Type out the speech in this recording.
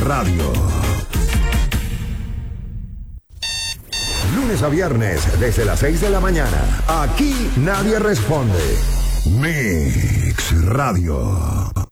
Radio. Lunes a viernes, desde las 6 de la mañana. Aquí nadie responde. Mix Radio.